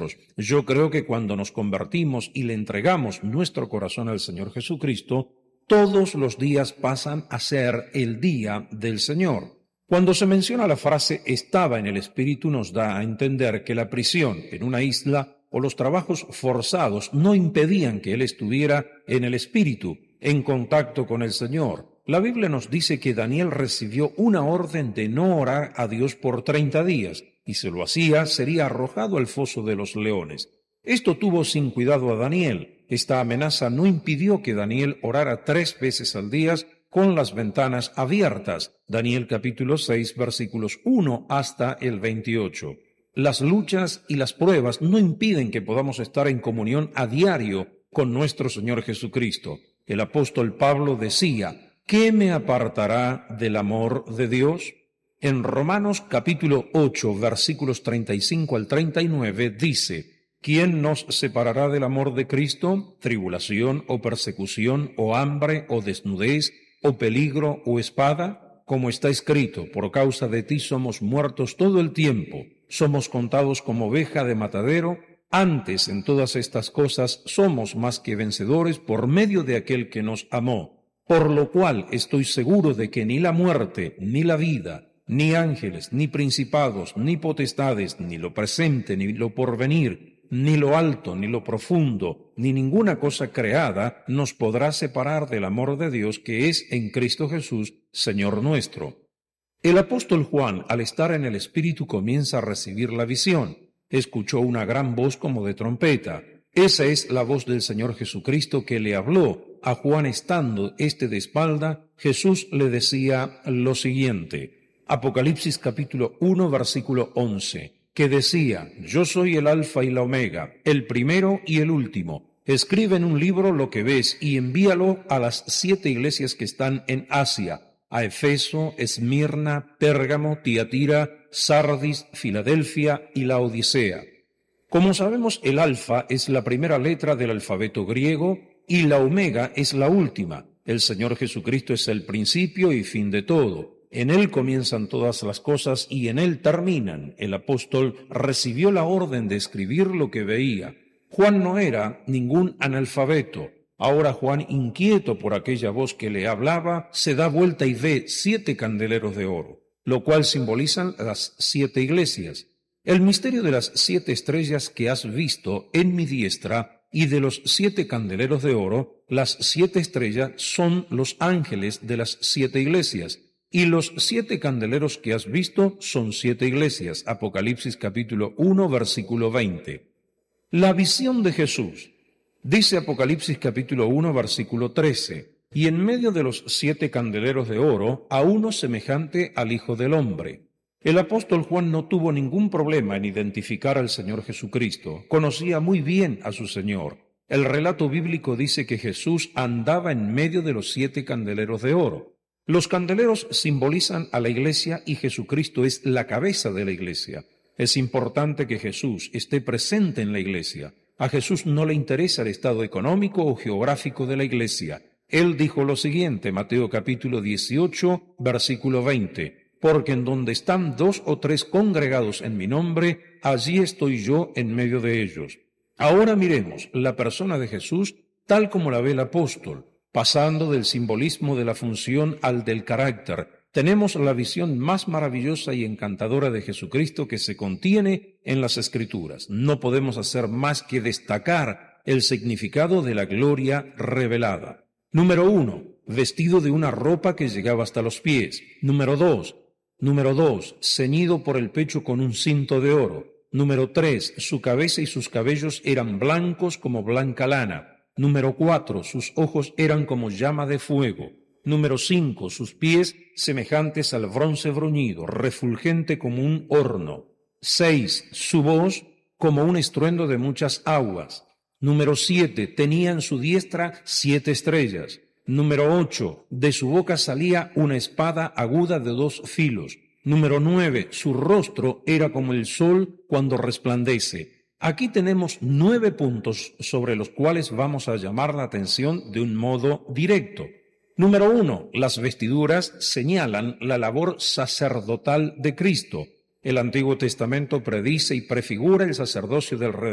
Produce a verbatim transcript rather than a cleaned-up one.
nosotros. Yo creo que cuando nos convertimos y le entregamos nuestro corazón al Señor Jesucristo, todos los días pasan a ser el día del Señor. Cuando se menciona la frase estaba en el Espíritu, nos da a entender que la prisión en una isla o los trabajos forzados no impedían que él estuviera en el Espíritu, en contacto con el Señor. La Biblia nos dice que Daniel recibió una orden de no orar a Dios por treinta días, y si lo hacía, sería arrojado al foso de los leones. Esto tuvo sin cuidado a Daniel. Esta amenaza no impidió que Daniel orara tres veces al día con las ventanas abiertas. Daniel capítulo seis, versículos uno hasta el veintiocho. Las luchas y las pruebas no impiden que podamos estar en comunión a diario con nuestro Señor Jesucristo. El apóstol Pablo decía, ¿qué me apartará del amor de Dios? En Romanos capítulo ocho, versículos treinta y cinco al treinta y nueve dice, ¿quién nos separará del amor de Cristo? ¿Tribulación o persecución o hambre o desnudez o peligro o espada? Como está escrito, por causa de ti somos muertos todo el tiempo, somos contados como oveja de matadero. Antes, en todas estas cosas, somos más que vencedores por medio de aquel que nos amó. Por lo cual estoy seguro de que ni la muerte, ni la vida, ni ángeles, ni principados, ni potestades, ni lo presente, ni lo porvenir, ni lo alto, ni lo profundo, ni ninguna cosa creada nos podrá separar del amor de Dios que es en Cristo Jesús, Señor nuestro. El apóstol Juan, al estar en el Espíritu, comienza a recibir la visión. Escuchó una gran voz como de trompeta. Esa es la voz del Señor Jesucristo que le habló. A Juan estando éste de espalda, Jesús le decía lo siguiente. Apocalipsis capítulo uno, versículo once, que decía, yo soy el alfa y la omega, el primero y el último. Escribe en un libro lo que ves y envíalo a las siete iglesias que están en Asia, a Efeso, Esmirna, Pérgamo, Tiatira, Sardis, Filadelfia y la Odisea. Como sabemos, el alfa es la primera letra del alfabeto griego y la omega es la última. El Señor Jesucristo es el principio y fin de todo. En Él comienzan todas las cosas y en Él terminan. El apóstol recibió la orden de escribir lo que veía. Juan no era ningún analfabeto. Ahora Juan, inquieto por aquella voz que le hablaba, se da vuelta y ve siete candeleros de oro, lo cual simbolizan las siete iglesias. El misterio de las siete estrellas que has visto en mi diestra y de los siete candeleros de oro, las siete estrellas son los ángeles de las siete iglesias. Y los siete candeleros que has visto son siete iglesias. Apocalipsis capítulo uno, versículo veinte. La visión de Jesús. Dice Apocalipsis capítulo uno, versículo trece. Y en medio de los siete candeleros de oro, a uno semejante al Hijo del Hombre. El apóstol Juan no tuvo ningún problema en identificar al Señor Jesucristo. Conocía muy bien a su Señor. El relato bíblico dice que Jesús andaba en medio de los siete candeleros de oro. Los candeleros simbolizan a la iglesia y Jesucristo es la cabeza de la iglesia. Es importante que Jesús esté presente en la iglesia. A Jesús no le interesa el estado económico o geográfico de la iglesia. Él dijo lo siguiente, Mateo capítulo dieciocho, versículo veinte, porque en donde están dos o tres congregados en mi nombre, allí estoy yo en medio de ellos. Ahora miremos la persona de Jesús tal como la ve el apóstol. Pasando del simbolismo de la función al del carácter, tenemos la visión más maravillosa y encantadora de Jesucristo que se contiene en las Escrituras. No podemos hacer más que destacar el significado de la gloria revelada. Número uno, vestido de una ropa que llegaba hasta los pies. Número dos, número dos, ceñido por el pecho con un cinto de oro. Número tres, su cabeza y sus cabellos eran blancos como blanca lana. Número cuatro, sus ojos eran como llama de fuego. Número cinco, sus pies semejantes al bronce bruñido, refulgente como un horno. Seis, su voz como un estruendo de muchas aguas. Número siete, tenía en su diestra siete estrellas. Número ocho, de su boca salía una espada aguda de dos filos. Número nueve, su rostro era como el sol cuando resplandece. Aquí tenemos nueve puntos sobre los cuales vamos a llamar la atención de un modo directo. Número uno, las vestiduras señalan la labor sacerdotal de Cristo. El Antiguo Testamento predice y prefigura el sacerdocio del Redentor.